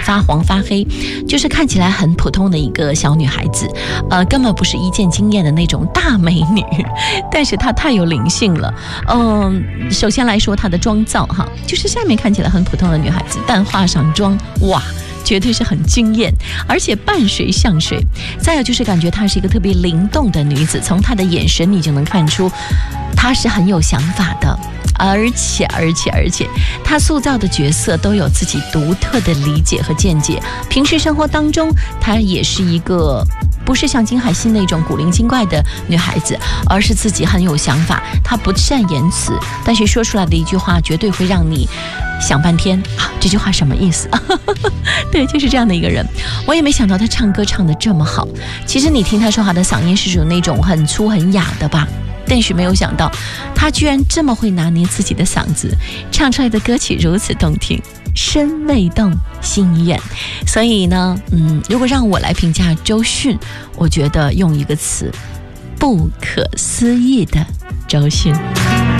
发黄发黑，就是看起来很普通的一个小女孩子，根本不是一见惊艳的那种大美女，但是她太有灵性了。首先来说她的妆造哈，就是下面看起来很普通的女孩子，但化上妆，哇，绝对是很惊艳，而且伴水像水。再有就是感觉她是一个特别灵动的女子，从她的眼神你就能看出她是很有想法的，而且她塑造的角色都有自己独特的理解和见解。平时生活当中她也是一个不是像金海心那种古灵精怪的女孩子，而是自己很有想法。她不善言辞，但是说出来的一句话绝对会让你想半天啊，这句话什么意思？对，就是这样的一个人。我也没想到她唱歌唱得这么好。其实你听她说话的嗓音是属于那种很粗很哑的吧，但是没有想到她居然这么会拿捏自己的嗓子，唱出来的歌曲如此动听，身未动心已远。所以呢，如果让我来评价周迅，我觉得用一个词，不可思议的周迅。